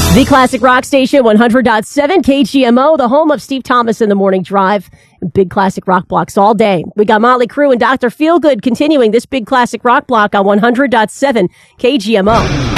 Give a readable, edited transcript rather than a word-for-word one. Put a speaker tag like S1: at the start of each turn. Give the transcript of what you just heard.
S1: The Classic Rock Station, 100.7 KGMO, the home of Steve Thomas in the Morning Drive. Big classic rock blocks all day. We got Motley Crue and Dr. Feelgood continuing this big classic rock block on 100.7 KGMO.